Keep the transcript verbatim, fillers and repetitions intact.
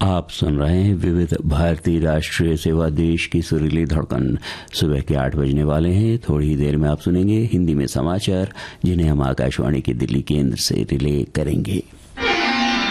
आप सुन रहे हैं विविध भारतीय राष्ट्रीय सेवा, देश की सुरीली धड़कन। सुबह के आठ बजने वाले हैं। थोड़ी ही देर में आप सुनेंगे हिंदी में समाचार, जिन्हें हम आकाशवाणी के दिल्ली केंद्र से रिले करेंगे।